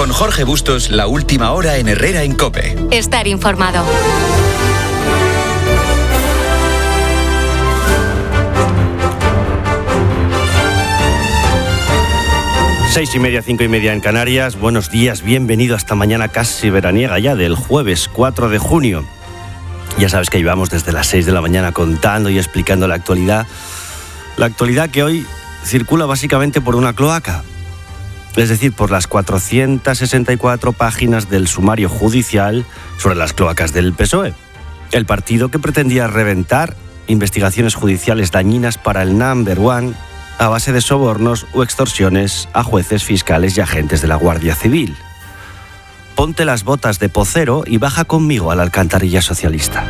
Con Jorge Bustos, la última hora en Herrera en COPE. Estar informado. Seis y media, 5:30 en Canarias. Buenos días, bienvenido a esta mañana casi veraniega ya del jueves 4 de junio. Ya sabes que llevamos desde las 6 de la mañana contando y explicando la actualidad. La actualidad que hoy circula básicamente por una cloaca. Es decir, por las 464 páginas del sumario judicial sobre las cloacas del PSOE. El partido que pretendía reventar investigaciones judiciales dañinas para el number one a base de sobornos o extorsiones a jueces, fiscales y agentes de la Guardia Civil. Ponte las botas de pocero y baja conmigo a la alcantarilla socialista.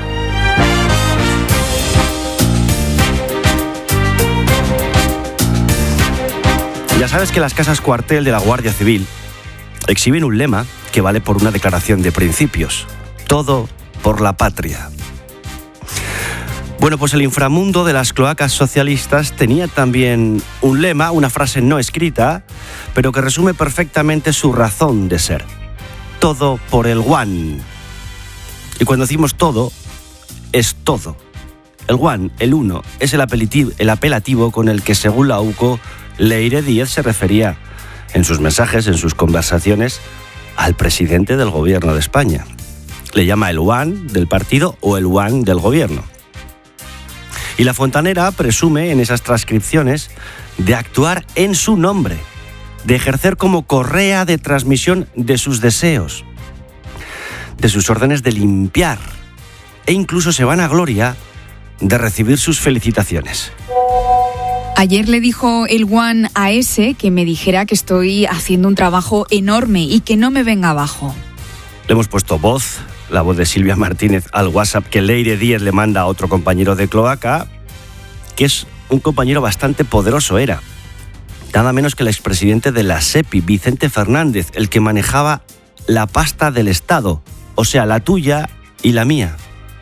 Ya sabes que las casas cuartel de la Guardia Civil exhiben un lema que vale por una declaración de principios. Todo por la patria. Bueno, pues el inframundo de las cloacas socialistas tenía también un lema, una frase no escrita, pero que resume perfectamente su razón de ser. Todo por el one. Y cuando decimos todo, es todo. El one, el uno, es el apelativo con el que, según la UCO, Leire Díez se refería en sus mensajes, en sus conversaciones, al presidente del gobierno de España. Le llama el one del partido o el one del gobierno. Y la fontanera presume en esas transcripciones de actuar en su nombre, de ejercer como correa de transmisión de sus deseos, de sus órdenes de limpiar, e incluso se vanagloria de recibir sus felicitaciones. Ayer le dijo el one a ese que me dijera que estoy haciendo un trabajo enorme y que no me venga abajo. Le hemos puesto voz, la voz de Silvia Martínez, al WhatsApp que Leire Díez le manda a otro compañero de cloaca, que es un compañero bastante poderoso, era nada menos que el expresidente de la SEPI, Vicente Fernández, el que manejaba la pasta del Estado, o sea, la tuya y la mía.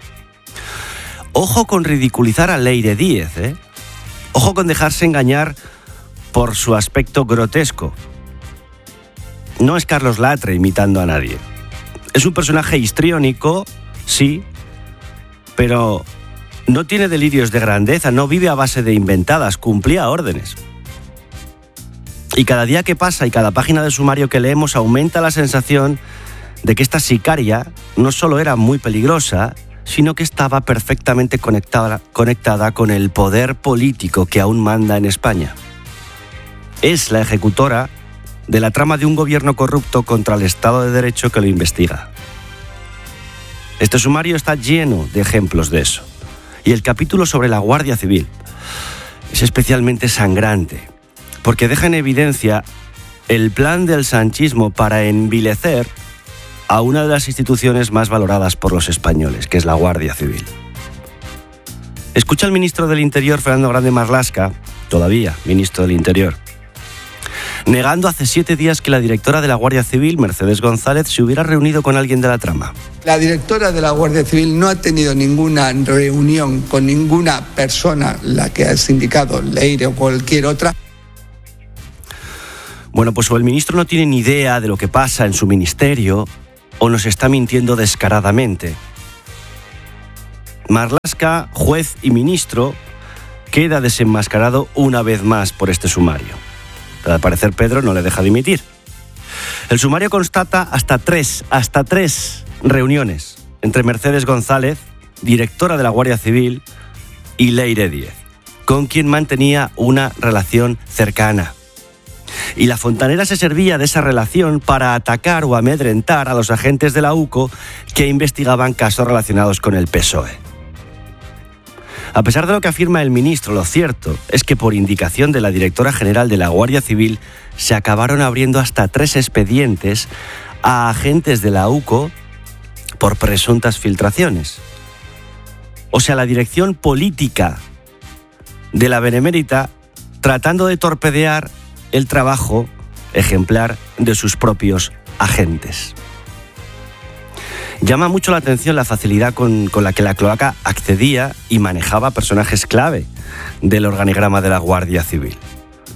Ojo con ridiculizar a Leire Díez, ¿eh? Ojo con dejarse engañar por su aspecto grotesco. No es Carlos Latre imitando a nadie. Es un personaje histriónico, sí, pero no tiene delirios de grandeza, no vive a base de inventadas, cumplía órdenes. Y cada día que pasa y cada página del sumario que leemos aumenta la sensación de que esta sicaria no solo era muy peligrosa, sino que estaba perfectamente conectada con el poder político que aún manda en España. Es la ejecutora de la trama de un gobierno corrupto contra el Estado de Derecho que lo investiga. Este sumario está lleno de ejemplos de eso. Y el capítulo sobre la Guardia Civil es especialmente sangrante, porque deja en evidencia el plan del sanchismo para envilecer a una de las instituciones más valoradas por los españoles, que es la Guardia Civil. Escucha al ministro del Interior, Fernando Grande Marlaska, todavía ministro del Interior, negando hace 7 días que la directora de la Guardia Civil, Mercedes González, se hubiera reunido con alguien de la trama. La directora de la Guardia Civil no ha tenido ninguna reunión con ninguna persona, la que has indicado, Leire o cualquier otra. Bueno, pues o el ministro no tiene ni idea de lo que pasa en su ministerio, o nos está mintiendo descaradamente. Marlaska, juez y ministro, queda desenmascarado una vez más por este sumario. Pero al parecer Pedro no le deja dimitir. El sumario constata hasta tres reuniones entre Mercedes González, directora de la Guardia Civil, y Leire Díez, con quien mantenía una relación cercana. Y la fontanera se servía de esa relación para atacar o amedrentar a los agentes de la UCO que investigaban casos relacionados con el PSOE. A pesar de lo que afirma el ministro, lo cierto es que por indicación de la directora general de la Guardia Civil se acabaron abriendo hasta 3 expedientes a agentes de la UCO por presuntas filtraciones. O sea, la dirección política de la Benemérita tratando de torpedear el trabajo ejemplar de sus propios agentes. Llama mucho la atención la facilidad con la que la cloaca accedía y manejaba personajes clave del organigrama de la Guardia Civil.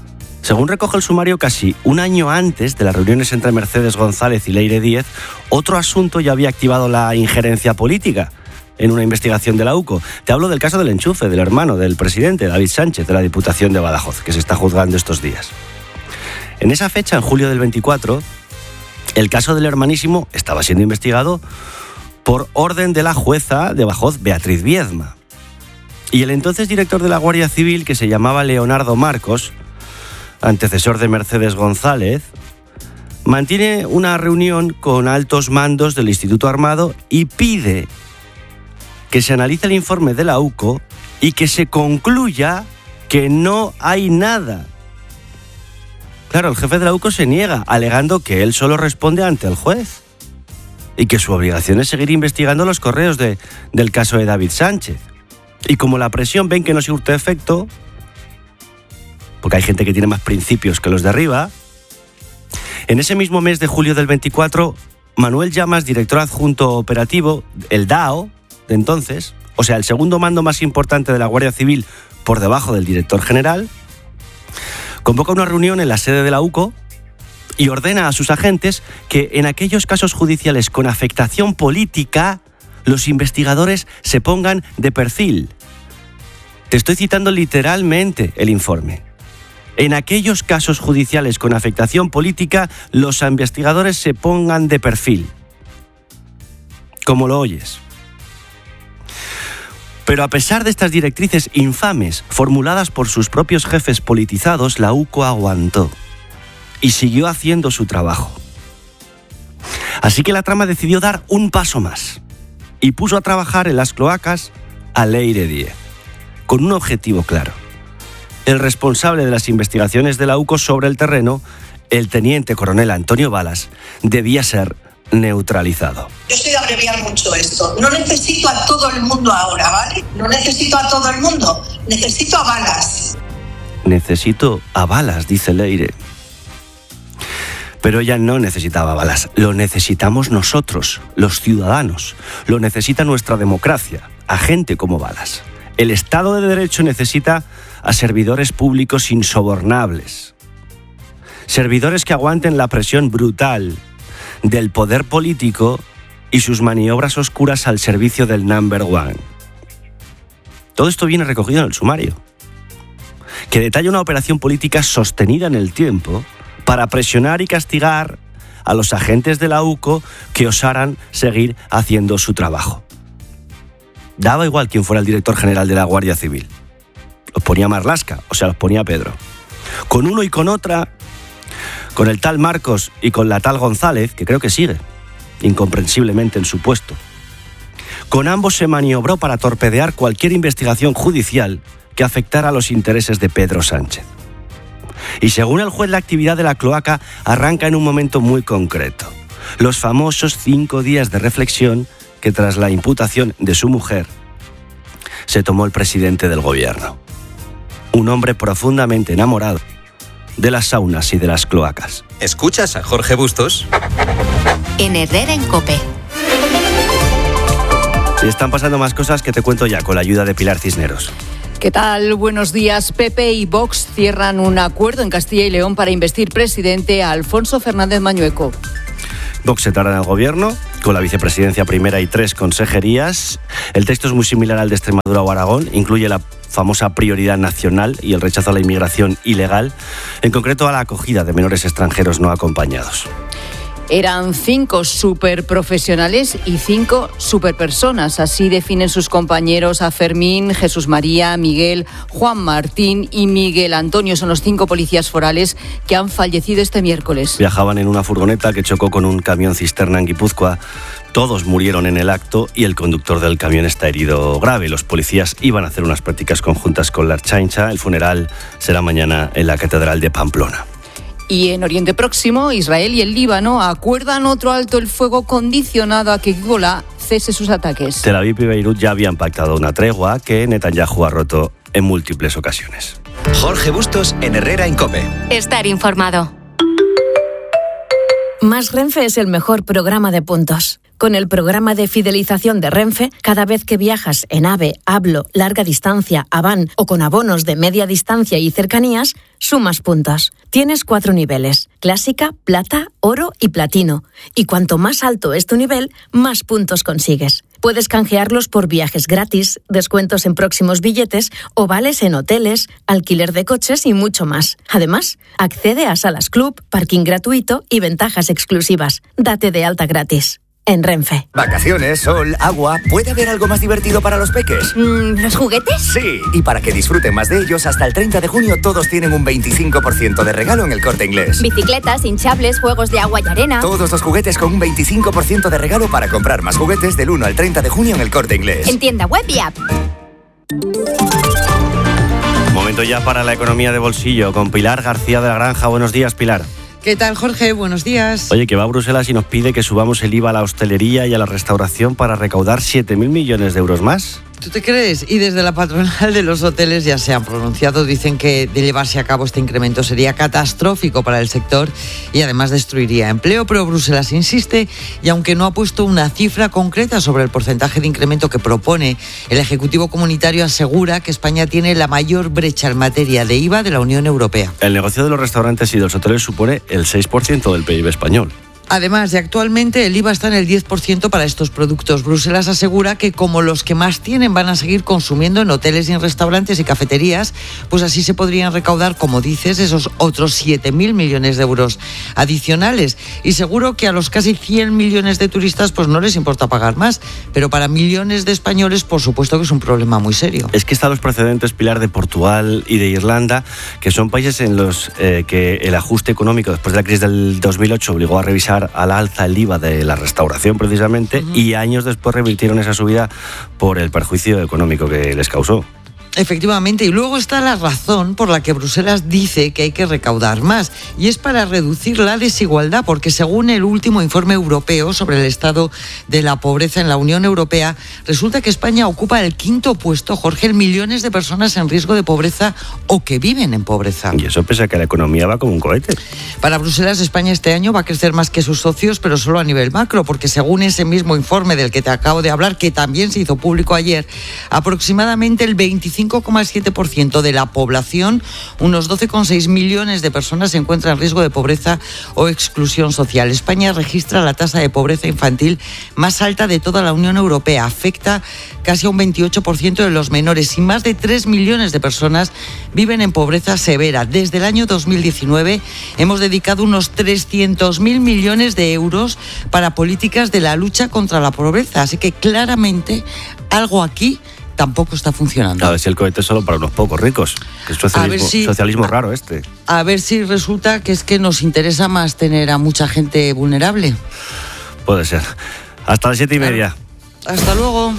Según recoge el sumario, casi un año antes de las reuniones entre Mercedes González y Leire Díez, otro asunto ya había activado la injerencia política en una investigación de la UCO. Te hablo del caso del enchufe del hermano del presidente, David Sánchez, de la Diputación de Badajoz, que se está juzgando estos días. En esa fecha, en julio del 24, el caso del hermanísimo estaba siendo investigado por orden de la jueza de Badajoz, Beatriz Viedma. Y el entonces director de la Guardia Civil, que se llamaba Leonardo Marcos, antecesor de Mercedes González, mantiene una reunión con altos mandos del Instituto Armado y pide que se analice el informe de la UCO y que se concluya que no hay nada. Claro, el jefe de la UCO se niega, alegando que él solo responde ante el juez y que su obligación es seguir investigando los correos del caso de David Sánchez. Y como la presión ven que no surte efecto, porque hay gente que tiene más principios que los de arriba, en ese mismo mes de julio del 24, Manuel Llamas, director adjunto operativo, el DAO de entonces, o sea, el segundo mando más importante de la Guardia Civil por debajo del director general, convoca una reunión en la sede de la UCO y ordena a sus agentes que en aquellos casos judiciales con afectación política, los investigadores se pongan de perfil. Te estoy citando literalmente el informe. En aquellos casos judiciales con afectación política, los investigadores se pongan de perfil. Como lo oyes. Pero a pesar de estas directrices infames formuladas por sus propios jefes politizados, la UCO aguantó y siguió haciendo su trabajo. Así que la trama decidió dar un paso más y puso a trabajar en las cloacas a Leire Díez, con un objetivo claro. El responsable de las investigaciones de la UCO sobre el terreno, el teniente coronel Antonio Balas, debía ser neutralizado. Yo soy de abreviar mucho esto. No necesito a todo el mundo ahora, ¿vale? No necesito a todo el mundo. Necesito a Balas. Necesito a Balas, dice Leire. Pero ella no necesitaba Balas. Lo necesitamos nosotros, los ciudadanos. Lo necesita nuestra democracia, a gente como Balas. El Estado de Derecho necesita a servidores públicos insobornables. Servidores que aguanten la presión brutal del poder político y sus maniobras oscuras al servicio del number one. Todo esto viene recogido en el sumario, que detalla una operación política sostenida en el tiempo para presionar y castigar a los agentes de la UCO que osaran seguir haciendo su trabajo. Daba igual quién fuera el director general de la Guardia Civil. Los ponía Marlaska, o sea, los ponía Pedro. Con uno y con otra, con el tal Marcos y con la tal González, que creo que sigue, incomprensiblemente en su puesto. Con ambos se maniobró para torpedear cualquier investigación judicial que afectara a los intereses de Pedro Sánchez. Y según el juez, la actividad de la cloaca arranca en un momento muy concreto. Los famosos 5 días de reflexión que tras la imputación de su mujer se tomó el presidente del gobierno. Un hombre profundamente enamorado de las saunas y de las cloacas. ¿Escuchas a Jorge Bustos? En Herrera en COPE. Y están pasando más cosas que te cuento ya con la ayuda de Pilar Cisneros. ¿Qué tal? Buenos días. PP y Vox cierran un acuerdo en Castilla y León para investir presidente a Alfonso Fernández Mañueco. Vox entrará en el gobierno con la vicepresidencia primera y 3 consejerías. El texto es muy similar al de Extremadura o Aragón. Incluye la famosa prioridad nacional y el rechazo a la inmigración ilegal, en concreto a la acogida de menores extranjeros no acompañados. Eran 5 superprofesionales y 5 superpersonas. Así definen sus compañeros a Fermín, Jesús María, Miguel, Juan Martín y Miguel Antonio. Son los 5 policías forales que han fallecido este miércoles. Viajaban en una furgoneta que chocó con un camión cisterna en Guipúzcoa. Todos murieron en el acto y el conductor del camión está herido grave. Los policías iban a hacer unas prácticas conjuntas con la Ertzaintza. El funeral será mañana en la Catedral de Pamplona. Y en Oriente Próximo, Israel y el Líbano acuerdan otro alto el fuego condicionado a que Hezbollah cese sus ataques. Tel Aviv y Beirut ya habían pactado una tregua que Netanyahu ha roto en múltiples ocasiones. Jorge Bustos en Herrera en COPE. Estar informado. Más Renfe es el mejor programa de puntos. Con el programa de fidelización de Renfe, cada vez que viajas en AVE, Hablo, larga distancia, Avan o con abonos de media distancia y cercanías, sumas puntos. Tienes 4 niveles: clásica, plata, oro y platino. Y cuanto más alto es tu nivel, más puntos consigues. Puedes canjearlos por viajes gratis, descuentos en próximos billetes o vales en hoteles, alquiler de coches y mucho más. Además, accede a salas club, parking gratuito y ventajas exclusivas. Date de alta gratis. En Renfe. Vacaciones, sol, agua. ¿Puede haber algo más divertido para los peques? ¿Los juguetes? Sí, y para que disfruten más de ellos, hasta el 30 de junio todos tienen un 25% de regalo en El Corte Inglés. Bicicletas, hinchables, juegos de agua y arena. Todos los juguetes con un 25% de regalo para comprar más juguetes del 1 al 30 de junio en El Corte Inglés. En tienda web y app. Momento ya para la economía de bolsillo con Pilar García de la Granja. Buenos días, Pilar. ¿Qué tal, Jorge? Buenos días. Oye, que va a Bruselas y nos pide que subamos el IVA a la hostelería y a la restauración para recaudar 7.000 millones de euros más. ¿Tú te crees? Y desde la patronal de los hoteles ya se han pronunciado. Dicen que de llevarse a cabo este incremento sería catastrófico para el sector y además destruiría empleo. Pero Bruselas insiste y aunque no ha puesto una cifra concreta sobre el porcentaje de incremento que propone, el Ejecutivo Comunitario asegura que España tiene la mayor brecha en materia de IVA de la Unión Europea. El negocio de los restaurantes y de los hoteles supone el 6% del PIB español. Además, y actualmente el IVA está en el 10% para estos productos. Bruselas asegura que como los que más tienen van a seguir consumiendo en hoteles y en restaurantes y cafeterías, pues así se podrían recaudar, como dices, esos otros 7.000 millones de euros adicionales. Y seguro que a los casi 100 millones de turistas pues no les importa pagar más, pero para millones de españoles por supuesto que es un problema muy serio. Es que están los precedentes, Pilar, de Portugal y de Irlanda, que son países en los que el ajuste económico después de la crisis del 2008 obligó a revisar al alza el IVA de la restauración precisamente, y años después revirtieron esa subida por el perjuicio económico que les causó. Efectivamente, y luego está la razón por la que Bruselas dice que hay que recaudar más, y es para reducir la desigualdad, porque según el último informe europeo sobre el estado de la pobreza en la Unión Europea, resulta que España ocupa el 5º puesto, Jorge, en millones de personas en riesgo de pobreza o que viven en pobreza. Y eso pese a que la economía va como un cohete. Para Bruselas, España este año va a crecer más que sus socios, pero solo a nivel macro, porque según ese mismo informe del que te acabo de hablar, que también se hizo público ayer, aproximadamente el 25,7% de la población, unos 12,6 millones de personas, se encuentran en riesgo de pobreza o exclusión social. España registra la tasa de pobreza infantil más alta de toda la Unión Europea. Afecta casi a un 28% de los menores y más de 3 millones de personas viven en pobreza severa. Desde el año 2019 hemos dedicado unos 300.000 millones de euros para políticas de la lucha contra la pobreza. Así que claramente algo aquí tampoco está funcionando. A ver si el cohete es solo para unos pocos ricos. Que es socialismo raro este. A ver si resulta que es que nos interesa más tener a mucha gente vulnerable. Puede ser. Hasta las 7:30. Hasta luego.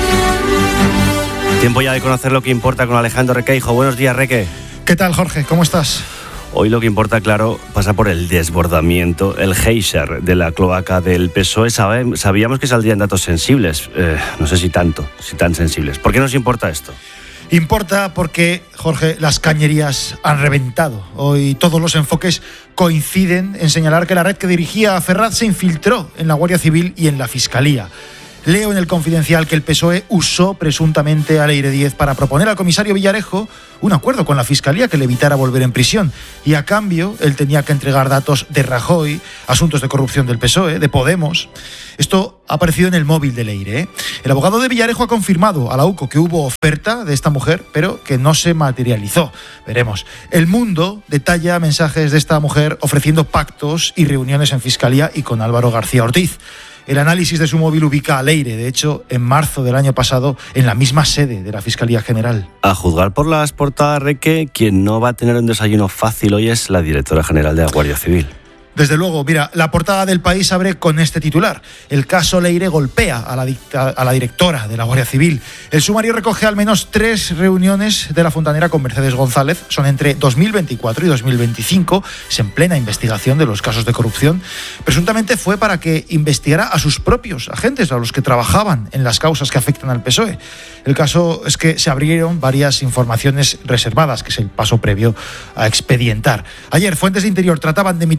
Tiempo ya de conocer lo que importa con Alejandro Requeijo. Buenos días, Reque. ¿Qué tal, Jorge? ¿Cómo estás? Hoy lo que importa, claro, pasa por el desbordamiento, el geyser de la cloaca del PSOE. Sabíamos que saldrían datos sensibles, no sé si tan sensibles. ¿Por qué nos importa esto? Importa porque, Jorge, las cañerías han reventado. Hoy todos los enfoques coinciden en señalar que la red que dirigía Ferraz se infiltró en la Guardia Civil y en la Fiscalía. Leo en el Confidencial que el PSOE usó presuntamente a Leire Díez para proponer al comisario Villarejo un acuerdo con la Fiscalía que le evitara volver en prisión. Y a cambio, él tenía que entregar datos de Rajoy, asuntos de corrupción del PSOE, de Podemos. Esto ha aparecido en el móvil de Leire. El abogado de Villarejo ha confirmado a la UCO que hubo oferta de esta mujer, pero que no se materializó. Veremos. El Mundo detalla mensajes de esta mujer ofreciendo pactos y reuniones en Fiscalía y con Álvaro García Ortiz. El análisis de su móvil ubica a Leire, de hecho, en marzo del año pasado, en la misma sede de la Fiscalía General. A juzgar por las portadas, Reque, quien no va a tener un desayuno fácil hoy es la directora general de la Guardia Civil. Desde luego, mira, la portada del País abre con este titular. El caso Leire golpea a la directora de la Guardia Civil. El sumario recoge al menos 3 reuniones de la fontanera con Mercedes González. Son entre 2024 y 2025. Es en plena investigación de los casos de corrupción. Presuntamente fue para que investigara a sus propios agentes, a los que trabajaban en las causas que afectan al PSOE. El caso es que se abrieron varias informaciones reservadas, que es el paso previo a expedientar. Ayer, fuentes de Interior trataban de mitigar la crisis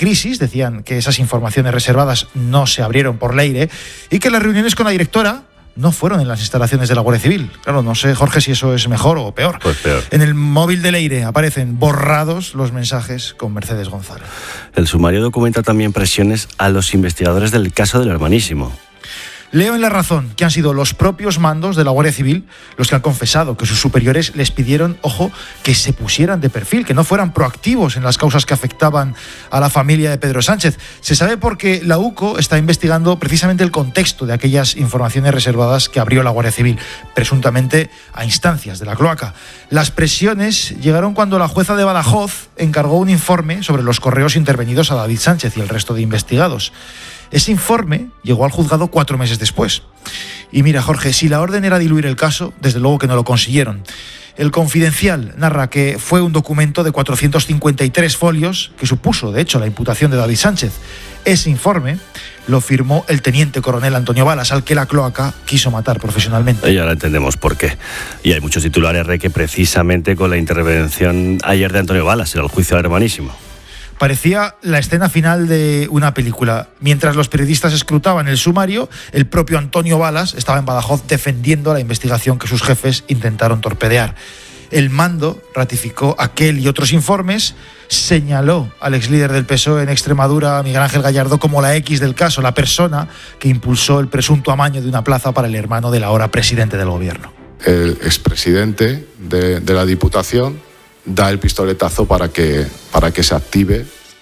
crisis, decían que esas informaciones reservadas no se abrieron por Leire y que las reuniones con la directora no fueron en las instalaciones de la Guardia Civil. Claro, no sé, Jorge, si eso es mejor o peor. Pues peor. En el móvil de Leire aparecen borrados los mensajes con Mercedes González. El sumario documenta también presiones a los investigadores del caso del Hermanísimo. Leo en La Razón que han sido los propios mandos de la Guardia Civil los que han confesado que sus superiores les pidieron, ojo, que se pusieran de perfil, que no fueran proactivos en las causas que afectaban a la familia de Pedro Sánchez. Se sabe porque la UCO está investigando precisamente el contexto de aquellas informaciones reservadas que abrió la Guardia Civil, presuntamente a instancias de la cloaca. Las presiones llegaron cuando la jueza de Badajoz encargó un informe sobre los correos intervenidos a David Sánchez y el resto de investigados. Ese informe llegó al juzgado 4 meses después. Y mira, Jorge, si la orden era diluir el caso, desde luego que no lo consiguieron. El Confidencial narra que fue un documento de 453 folios que supuso, de hecho, la imputación de David Sánchez. Ese informe lo firmó el teniente coronel Antonio Balas, al que la cloaca quiso matar profesionalmente. Y ahora entendemos por qué. Y hay muchos titulares de que precisamente con la intervención ayer de Antonio Balas en el juicio al Hermanísimo. Parecía la escena final de una película. Mientras los periodistas escrutaban el sumario, el propio Antonio Balas estaba en Badajoz defendiendo la investigación que sus jefes intentaron torpedear. El mando ratificó aquel y otros informes, señaló al exlíder del PSOE en Extremadura, Miguel Ángel Gallardo, como la X del caso, la persona que impulsó el presunto amaño de una plaza para el hermano del ahora presidente del gobierno. El expresidente de la Diputación da el pistoletazo para que se active.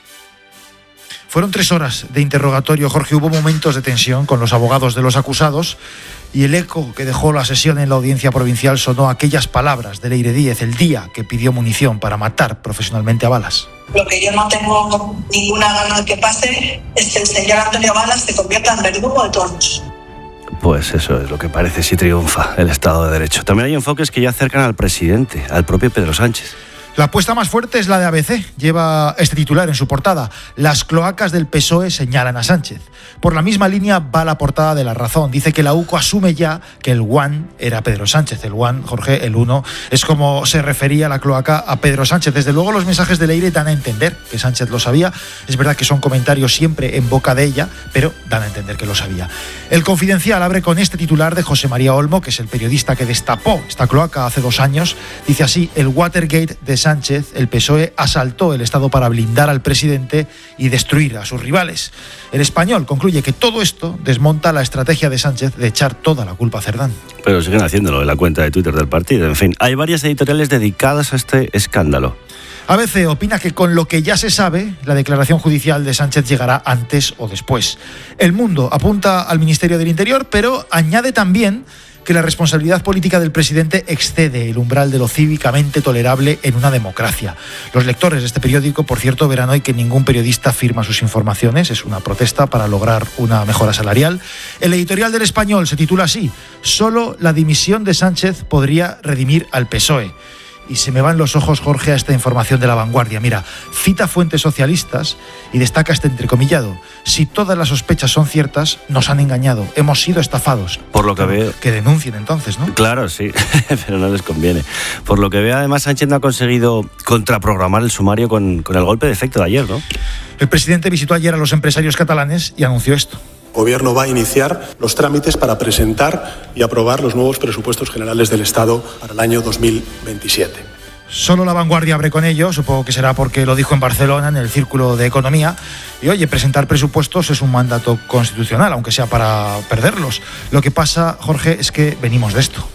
Fueron 3 horas de interrogatorio, Jorge. Hubo momentos de tensión con los abogados de los acusados y el eco que dejó la sesión en la audiencia provincial sonó aquellas palabras de Leire Díez el día que pidió munición para matar profesionalmente a Balas. Lo que yo no tengo ninguna gana de que pase es que el señor Antonio Balas se convierta en verdugo de todos. Pues eso es lo que parece si triunfa el Estado de Derecho. También hay enfoques que ya acercan al presidente, al propio Pedro Sánchez. La apuesta más fuerte es la de ABC. Lleva este titular en su portada. Las cloacas del PSOE señalan a Sánchez. Por la misma línea va la portada de La Razón. Dice que la UCO asume ya que el one era Pedro Sánchez. El one, Jorge, el uno, es como se refería la cloaca a Pedro Sánchez. Desde luego los mensajes de Leire dan a entender que Sánchez lo sabía. Es verdad que son comentarios siempre en boca de ella, pero dan a entender que lo sabía. El Confidencial abre con este titular de José María Olmo, que es el periodista que destapó esta cloaca hace 2 años. Dice así: el Watergate de Sánchez, el PSOE asaltó el Estado para blindar al presidente y destruir a sus rivales. El Español concluye que todo esto desmonta la estrategia de Sánchez de echar toda la culpa a Cerdán. Pero siguen haciéndolo en la cuenta de Twitter del partido. En fin, hay varias editoriales dedicadas a este escándalo. ABC opina que con lo que ya se sabe, la declaración judicial de Sánchez llegará antes o después. El Mundo apunta al Ministerio del Interior, pero añade también que la responsabilidad política del presidente excede el umbral de lo cívicamente tolerable en una democracia. Los lectores de este periódico, por cierto, verán hoy que ningún periodista firma sus informaciones. Es una protesta para lograr una mejora salarial. El editorial del Español se titula así: solo la dimisión de Sánchez podría redimir al PSOE. Y se me van los ojos, Jorge, a esta información de La Vanguardia. Mira, cita fuentes socialistas y destaca este entrecomillado: si todas las sospechas son ciertas, nos han engañado, hemos sido estafados. Por lo que veo... Que denuncien entonces, ¿no? Claro, sí, pero no les conviene. Por lo que veo, además, Sánchez no ha conseguido contraprogramar el sumario con el golpe de efecto de ayer, ¿no? El presidente visitó ayer a los empresarios catalanes y anunció esto. El Gobierno va a iniciar los trámites para presentar y aprobar los nuevos presupuestos generales del Estado para el año 2027. Solo La Vanguardia abre con ello, supongo que será porque lo dijo en Barcelona, en el Círculo de Economía. Y oye, presentar presupuestos es un mandato constitucional, aunque sea para perderlos. Lo que pasa, Jorge, es que venimos de esto.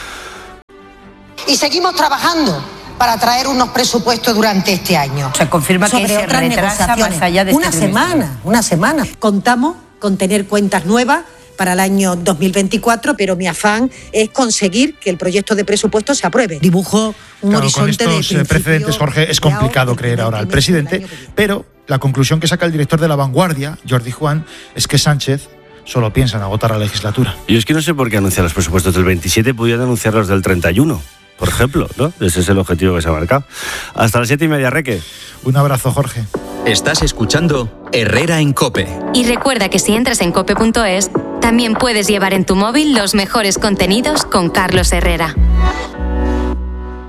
Y seguimos trabajando para traer unos presupuestos durante este año. Se confirma que se retrasa más allá de una semana. Contamos con tener cuentas nuevas para el año 2024, pero mi afán es conseguir que el proyecto de presupuesto se apruebe. Dibujo un horizonte con estos precedentes, Jorge, es complicado creer ahora al presidente, pero la conclusión que saca el director de La Vanguardia, Jordi Juan, es que Sánchez solo piensa en agotar la legislatura. Yo es que no sé por qué anunciar los presupuestos del 27, pudieran anunciar los del 31. Por ejemplo, ¿no? Ese es el objetivo que se ha marcado. Hasta las 7:30, Reque. Un abrazo, Jorge. Estás escuchando Herrera en COPE. Y recuerda que si entras en cope.es, también puedes llevar en tu móvil los mejores contenidos con Carlos Herrera.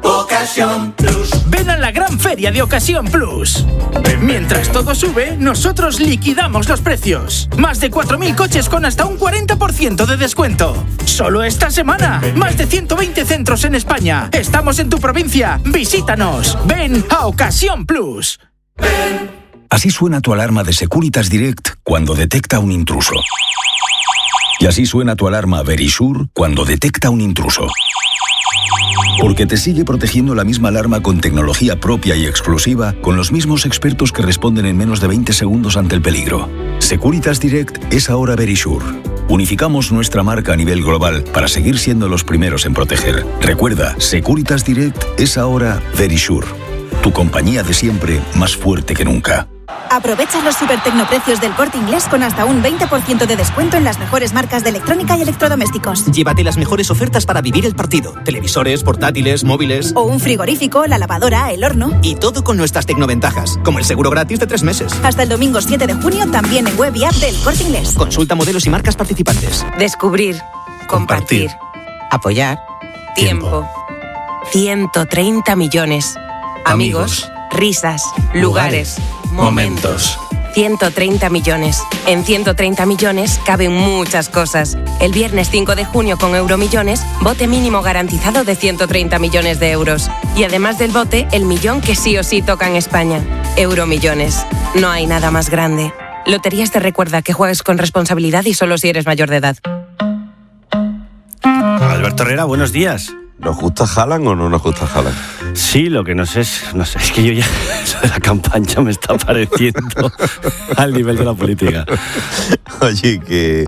Ocasión Plus. Ven a la gran feria de Ocasión Plus. Mientras todo sube, nosotros liquidamos los precios. Más de 4.000 coches con hasta un 40% de descuento. Solo esta semana. Más de 120 centros en España. Estamos en tu provincia. Visítanos. Ven a Ocasión Plus. Ven. Así suena tu alarma de Securitas Direct cuando detecta un intruso. Y así suena tu alarma Verisure cuando detecta un intruso. Porque te sigue protegiendo la misma alarma con tecnología propia y exclusiva, con los mismos expertos que responden en menos de 20 segundos ante el peligro. Securitas Direct es ahora Verisure. Unificamos nuestra marca a nivel global para seguir siendo los primeros en proteger. Recuerda, Securitas Direct es ahora Verisure. Tu compañía de siempre, más fuerte que nunca. Aprovecha los supertecnoprecios del Corte Inglés con hasta un 20% de descuento en las mejores marcas de electrónica y electrodomésticos. Llévate las mejores ofertas para vivir el partido. Televisores, portátiles, móviles. O un frigorífico, la lavadora, el horno. Y todo con nuestras tecnoventajas, como el seguro gratis de 3 meses. Hasta el domingo 7 de junio también en web y app del Corte Inglés. Consulta modelos y marcas participantes. Descubrir. Compartir. Apoyar. Tiempo. 130 millones. Amigos. Risas. Lugares. Momentos. 130 millones. En 130 millones caben muchas cosas. El viernes 5 de junio con Euromillones, bote mínimo garantizado de 130 millones de euros. Y además del bote, el millón que sí o sí toca en España. Euromillones. No hay nada más grande. Loterías te recuerda que juegues con responsabilidad y solo si eres mayor de edad. Alberto Herrera, buenos días. ¿Nos gusta Haaland o no nos gusta Haaland? Sí, lo que no sé es que yo ya, eso de la campaña me está pareciendo al nivel de la política. Oye, que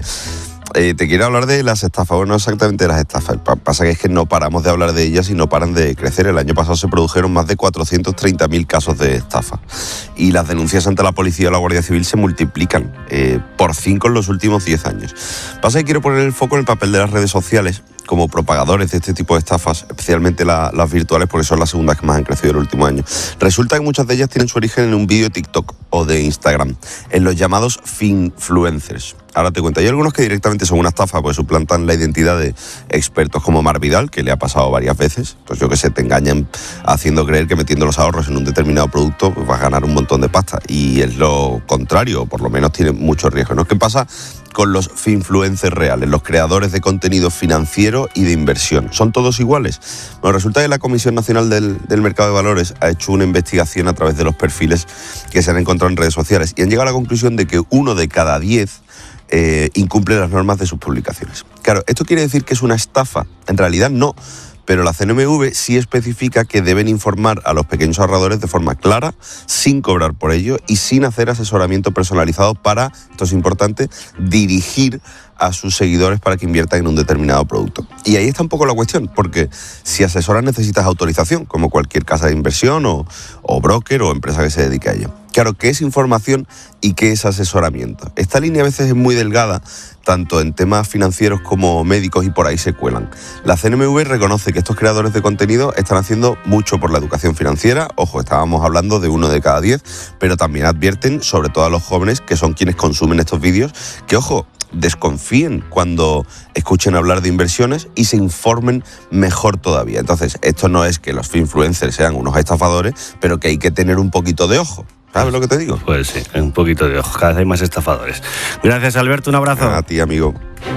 te quiero hablar de las estafas, bueno, no exactamente de las estafas, pasa que es que no paramos de hablar de ellas y no paran de crecer. El año pasado se produjeron más de 430.000 casos de estafa y las denuncias ante la policía o la Guardia Civil se multiplican por 5 en los últimos 10 años. Pasa que quiero poner el foco en el papel de las redes sociales como propagadores de este tipo de estafas, especialmente las virtuales, porque son las segundas que más han crecido en el último año. Resulta que muchas de ellas tienen su origen en un vídeo de TikTok o de Instagram, en los llamados finfluencers. Ahora te cuento, hay algunos que directamente son una estafa, pues suplantan la identidad de expertos como Mar Vidal, que le ha pasado varias veces. Pues yo que sé, te engañan haciendo creer que metiendo los ahorros en un determinado producto pues vas a ganar un montón de pasta. Y es lo contrario, o por lo menos tiene mucho riesgo, ¿no? ¿Qué pasa con los finfluencers reales, los creadores de contenido financiero y de inversión? ¿Son todos iguales? Bueno, resulta que la Comisión Nacional del Mercado de Valores ha hecho una investigación a través de los perfiles que se han encontrado en redes sociales y han llegado a la conclusión de que 1 de cada 10 incumple las normas de sus publicaciones. Claro, ¿esto quiere decir que es una estafa? En realidad no, pero la CNMV sí especifica que deben informar a los pequeños ahorradores de forma clara, sin cobrar por ello y sin hacer asesoramiento personalizado para, esto es importante, dirigir a sus seguidores para que inviertan en un determinado producto. Y ahí está un poco la cuestión, porque si asesoras necesitas autorización, como cualquier casa de inversión o broker o empresa que se dedique a ello. Claro, ¿qué es información y qué es asesoramiento? Esta línea a veces es muy delgada, tanto en temas financieros como médicos, y por ahí se cuelan. La CNMV reconoce que estos creadores de contenido están haciendo mucho por la educación financiera. Ojo, estábamos hablando de 1 de cada 10, pero también advierten, sobre todo a los jóvenes, que son quienes consumen estos vídeos, que, ojo, desconfíen cuando escuchen hablar de inversiones y se informen mejor todavía. Entonces, esto no es que los influencers sean unos estafadores, pero que hay que tener un poquito de ojo. ¿Sabes lo que te digo? Pues sí, un poquito de ojo. Cada vez hay más estafadores. Gracias, Alberto. Un abrazo. A ti, amigo.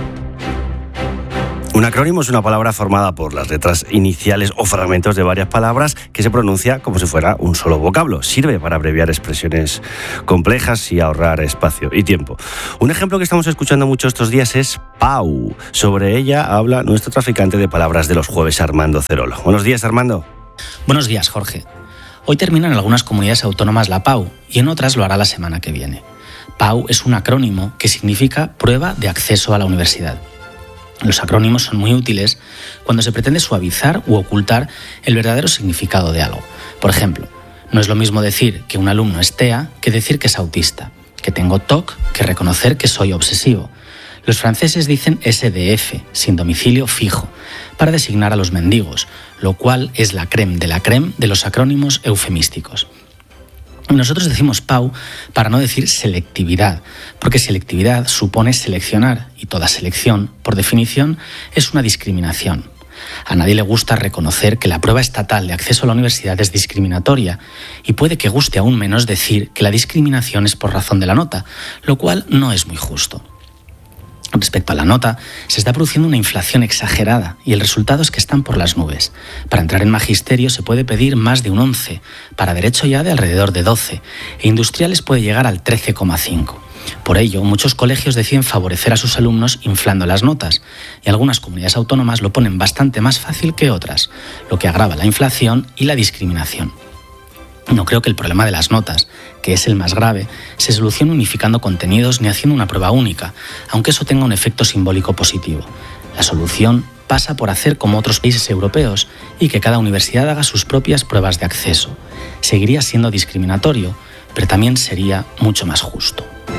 Un acrónimo es una palabra formada por las letras iniciales o fragmentos de varias palabras que se pronuncia como si fuera un solo vocablo. Sirve para abreviar expresiones complejas y ahorrar espacio y tiempo. Un ejemplo que estamos escuchando mucho estos días es Pau. Sobre ella habla nuestro traficante de palabras de los jueves, Armando Cerolo. Buenos días, Armando. Buenos días, Jorge. Hoy termina en algunas comunidades autónomas la PAU y en otras lo hará la semana que viene. PAU es un acrónimo que significa Prueba de Acceso a la Universidad. Los acrónimos son muy útiles cuando se pretende suavizar u ocultar el verdadero significado de algo. Por ejemplo, no es lo mismo decir que un alumno es TEA que decir que es autista, que tengo TOC que reconocer que soy obsesivo. Los franceses dicen SDF, sin domicilio fijo, para designar a los mendigos, lo cual es la crème de los acrónimos eufemísticos. Nosotros decimos PAU para no decir selectividad, porque selectividad supone seleccionar y toda selección, por definición, es una discriminación. A nadie le gusta reconocer que la prueba estatal de acceso a la universidad es discriminatoria y puede que guste aún menos decir que la discriminación es por razón de la nota, lo cual no es muy justo. Respecto a la nota, se está produciendo una inflación exagerada y el resultado es que están por las nubes. Para entrar en magisterio se puede pedir más de un 11, para derecho ya de alrededor de 12, e industriales puede llegar al 13,5. Por ello, muchos colegios deciden favorecer a sus alumnos inflando las notas, y algunas comunidades autónomas lo ponen bastante más fácil que otras, lo que agrava la inflación y la discriminación. No creo que el problema de las notas, que es el más grave, se solucione unificando contenidos ni haciendo una prueba única, aunque eso tenga un efecto simbólico positivo. La solución pasa por hacer como otros países europeos y que cada universidad haga sus propias pruebas de acceso. Seguiría siendo discriminatorio, pero también sería mucho más justo.